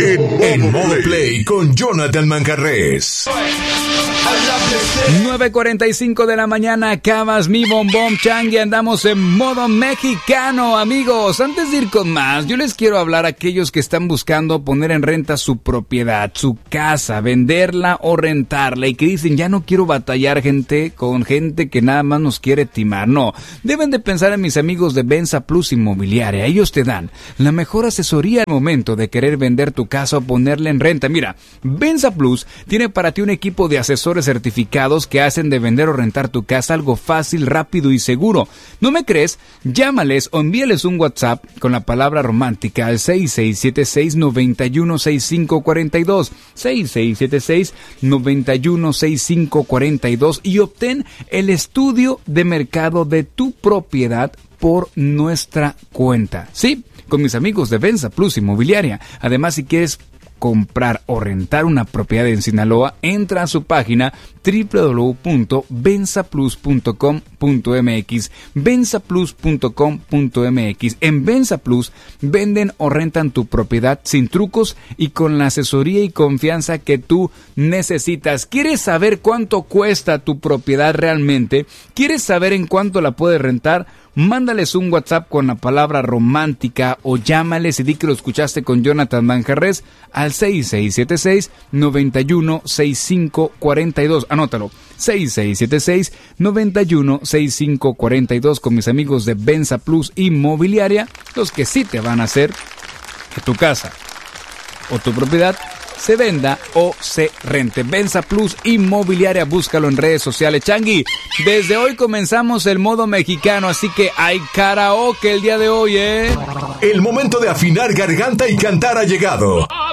En modo play con Jonathan Manjarrés. 9:45 de la mañana, Cabas, mi bombón, Changi, andamos en modo mexicano, amigos. Antes de ir con más, yo les quiero hablar a aquellos que están buscando poner en renta su propiedad, su casa, venderla o rentarla y que dicen, ya no quiero batallar con gente que nada más nos quiere timar. No, deben de pensar en mis amigos de Venza Plus Inmobiliaria. Ellos te dan la mejor asesoría al momento de querer vender tu casa o ponerla en renta. Mira, Venza Plus tiene para ti un equipo de asesores certificados que hacen de vender o rentar tu casa algo fácil, rápido y seguro. ¿No me crees? Llámales o envíales un WhatsApp con la palabra romántica al 6676-916542, 6676-916542 y obtén el estudio de mercado de tu propiedad por nuestra cuenta. Sí, con mis amigos de Venza Plus Inmobiliaria. Además, si quieres comprar o rentar una propiedad en Sinaloa, entra a su página www.venzaplus.com.mx, venzaplus.com.mx. En Venza Plus venden o rentan tu propiedad sin trucos y con la asesoría y confianza que tú necesitas. ¿Quieres saber cuánto cuesta tu propiedad realmente? ¿Quieres saber en cuánto la puedes rentar? Mándales un WhatsApp con la palabra romántica o llámales y di que lo escuchaste con Jonathan Manjarrés al 6676-916542. Anótalo, 6676-916542 con mis amigos de Venza Plus Inmobiliaria, los que sí te van a hacer que tu casa o tu propiedad se venda o se rente. Venza Plus Inmobiliaria, búscalo en redes sociales. Changi, desde hoy comenzamos el modo mexicano, así que hay karaoke el día de hoy, ¿eh? El momento de afinar garganta y cantar ha llegado.